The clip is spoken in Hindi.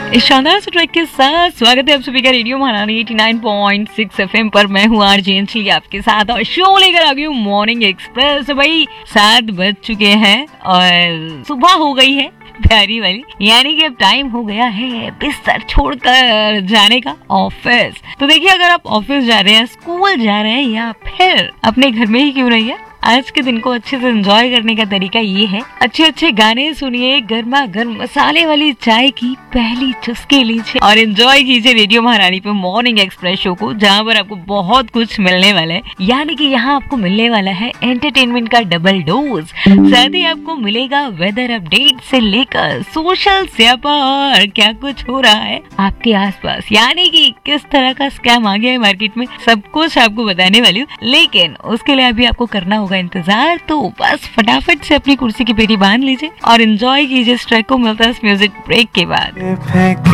इस शानदार ट्रैक के साथ स्वागत है आप सभी का रेडियो महारानी 89.6 एफएम पर। मैं हूँ आरजे अंजलि आपके साथ और शो लेकर आ गई हूँ मॉर्निंग एक्सप्रेस। तो भाई 7 बज चुके हैं और सुबह हो गई है प्यारी वाली, यानी कि अब टाइम हो गया है बिस्तर छोड़कर जाने का ऑफिस। तो देखिए, अगर आप ऑफिस जा रहे हैं, स्कूल जा रहे हैं या फिर अपने घर में ही क्यों नहीं है, आज के दिन को अच्छे से एंजॉय करने का तरीका ये है, अच्छे अच्छे गाने सुनिए, गर्मा गर्म मसाले वाली चाय की पहली चुस्की लीजिए और एंजॉय कीजिए रेडियो महारानी पे मॉर्निंग एक्सप्रेस शो को, जहाँ पर आपको बहुत कुछ मिलने वाला है। यानी कि यहाँ आपको मिलने वाला है एंटरटेनमेंट का डबल डोज, साथ ही आपको मिलेगा वेदर अपडेट से लेकर सोशल स्यापा और क्या कुछ हो रहा है आपके आसपास, यानी कि किस तरह का स्कैम आ गया है मार्केट में, सब कुछ आपको बताने वाली हूँ। लेकिन उसके लिए अभी आपको करना होगा इंतजार, तो बस फटाफट से अपनी कुर्सी की पेटी बांध लीजिए और एंजॉय कीजिए इस ट्रैक को। मिलता है इस म्यूजिक ब्रेक के बाद।